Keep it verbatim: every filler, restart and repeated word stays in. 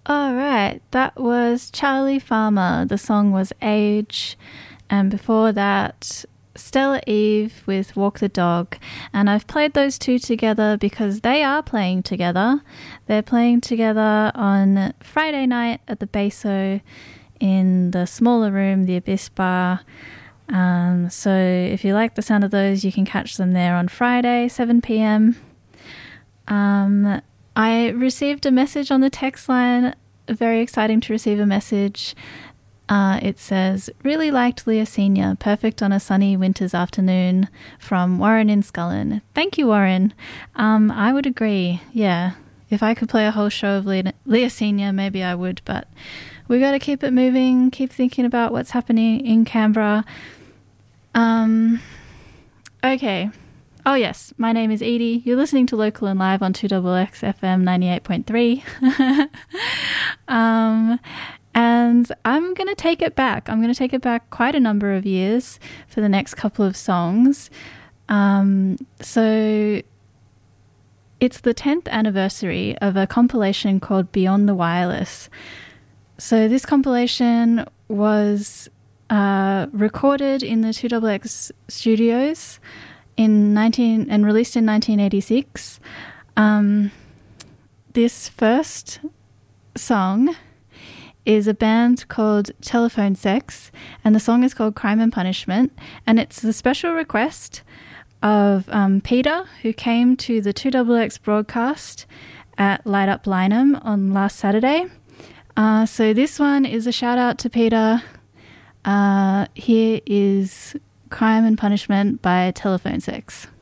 All right, that was Charlie Farmer. The song was Age, and before that, Stella Eve with Walk the Dog. And I've played those two together because they are playing together. They're playing together on Friday night at the Beso in the smaller room, the Abyss Bar. Um, so if you like the sound of those, you can catch them there on Friday, seven p.m. Um, I received a message on the text line. Very exciting to receive a message. Uh, it says, really liked Leah Senior, perfect on a sunny winter's afternoon, from Warren in Scullin. Thank you, Warren. Um, I would agree. Yeah, if I could play a whole show of Leah, Leah Senior, maybe I would, but we got to keep it moving, keep thinking about what's happening in Canberra. Um, okay. Oh, yes. My name is Edie. You're listening to Local and Live on two X X F M ninety-eight point three. um, and I'm going to take it back. I'm going to take it back quite a number of years for the next couple of songs. Um, so it's the tenth anniversary of a compilation called Beyond the Wireless. So this compilation was uh, recorded in the two X X studios in nineteen and released in nineteen eighty-six. Um, this first song is a band called Telephone Sex, and the song is called Crime and Punishment, and it's the special request of um, Peter, who came to the two X X broadcast at Light Up Lynham on last Saturday. Uh, so this one is a shout out to Peter. Uh, here is Crime and Punishment by Telephone Sex.